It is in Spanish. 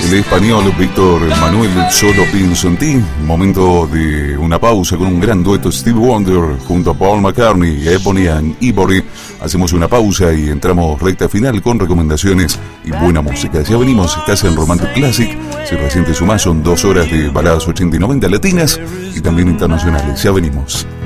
el español Víctor Manuel Solo Pienso en Ti. Momento de una pausa con un gran dueto Stevie Wonder junto a Paul McCartney, Ebony and Ivory. Hacemos una pausa y entramos recta final con recomendaciones y buena música. Ya venimos, estás en Romantic Classic. Si recién te sumás, son 2 horas de baladas 80 y 90 latinas y también internacionales. Ya venimos.